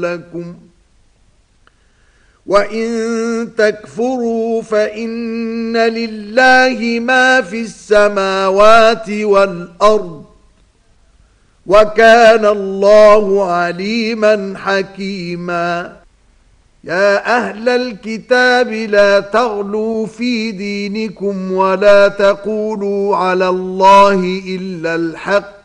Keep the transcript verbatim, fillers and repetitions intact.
لكم وإن تكفروا فإن لله ما في السماوات والأرض وكان الله عليما حكيما. يا أهل الكتاب لا تغلوا في دينكم ولا تقولوا على الله إلا الحق